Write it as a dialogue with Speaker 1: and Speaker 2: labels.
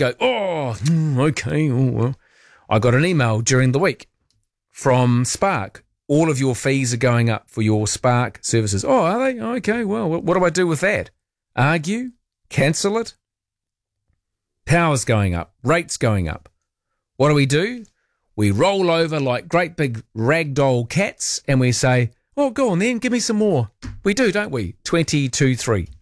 Speaker 1: go, okay. Oh, well. I got an email during the week from Spark. All of your fees are going up for your Spark services. Oh, are they? Okay, well, what do I do with that? Argue? Cancel it? Power's going up. Rates going up. What do? We roll over like great big ragdoll cats and we say, oh, go on then, give me some more. We do, don't we? 20, 2, 3.